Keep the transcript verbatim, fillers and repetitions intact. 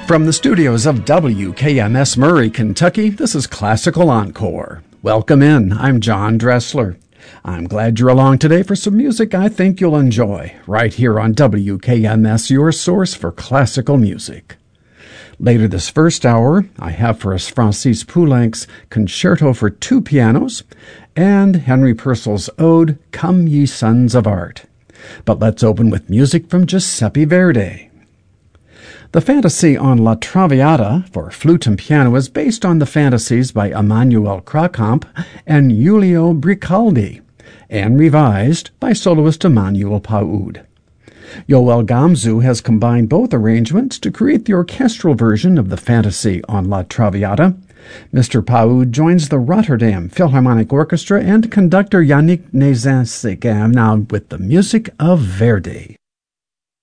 From the studios of W K M S Murray, Kentucky, this is Classical Encore. Welcome in. I'm John Dressler. I'm glad you're along today for some music I think you'll enjoy, right here on W K M S, your source for classical music. Later this first hour, I have for us Francis Poulenc's Concerto for Two Pianos and Henry Purcell's Ode, Come Ye Sons of Art. But let's open with music from Giuseppe Verdi. The fantasy on La Traviata for flute and piano is based on the fantasies by Emmanuel Krackamp and Giulio Bricaldi, and revised by soloist Emmanuel Paoud. Yoel Gamzu has combined both arrangements to create the orchestral version of the fantasy on La Traviata. Mister Paoud joins the Rotterdam Philharmonic Orchestra and conductor Yannick Nézansic now with the music of Verdi.